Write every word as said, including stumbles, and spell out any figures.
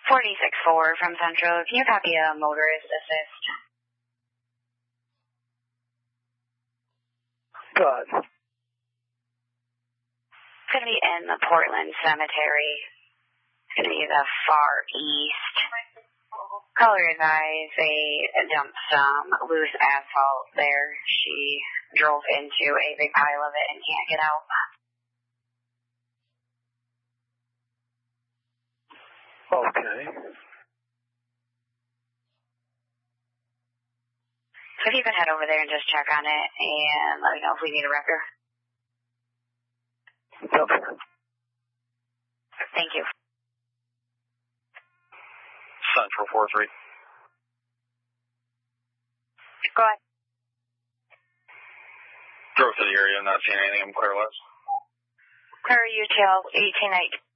forty-six four from Central. Can you copy a motorist assist? God. It's going to be in the Portland Cemetery. It's going to be the far east. Caller advised they dumped some loose asphalt there. She drove into a big pile of it and can't get out. Okay. So if you could head over there and just check on it and let me know if we need a wrecker. Okay. Thank you. Central four three. Go ahead. Drove to the area, I'm not seeing anything. I'm clear less. Clear U T L eighteen eight.